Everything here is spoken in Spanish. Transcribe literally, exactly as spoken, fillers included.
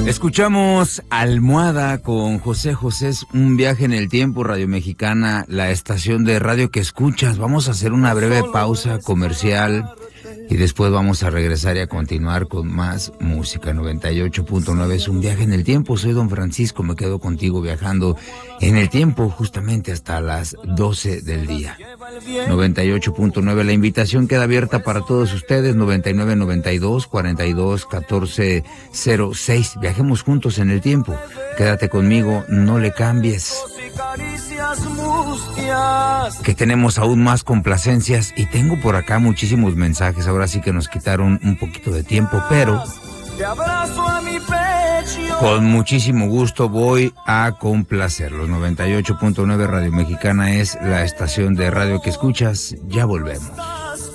Escuchamos Almohada con José José, es un viaje en el tiempo, Radio Mexicana, la estación de radio que escuchas. Vamos a hacer una breve pausa comercial y después vamos a regresar y a continuar con más música. Noventa y ocho punto nueve es un viaje en el tiempo. Soy don Francisco, me quedo contigo viajando en el tiempo justamente hasta las doce del día. noventa y ocho punto nueve, la invitación queda abierta para todos ustedes. Noventa y nueve, noventa y dos, cuarenta y dos, catorce, cero seis. Viajemos juntos en el tiempo. Quédate conmigo, no le cambies. Que tenemos aún más complacencias y tengo por acá muchísimos mensajes. Ahora sí que nos quitaron un poquito de tiempo, pero con muchísimo gusto voy a complacerlos. noventa y ocho punto nueve Radio Mexicana es la estación de radio que escuchas. Ya volvemos.